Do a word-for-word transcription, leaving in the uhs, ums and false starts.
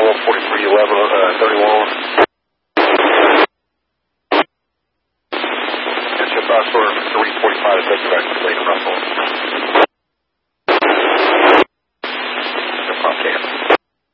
one forty-three eleven, uh, thirty-one. It's about for three forty-five, that's back to Lake Russell.